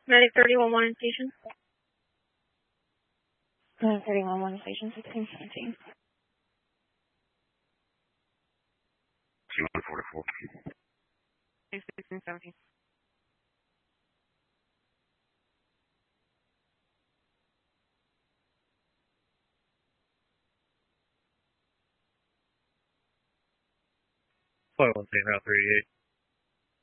Medic 31-1 station. 31-1 station, 1617. C-144. 1617. Flight 1 Route 38.